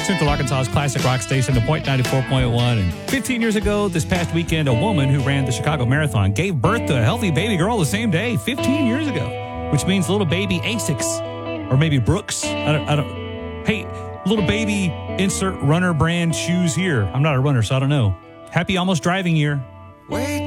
Central Arkansas's classic rock station, The Point 94.1. And 15 years ago, this past weekend, a woman who ran the Chicago Marathon gave birth to a healthy baby girl the same day, 15 years ago, which means little baby Asics, or maybe Brooks. I don't. Hey, little baby, insert runner brand shoes here. I'm not a runner, so I don't know. Happy almost driving year. Wait.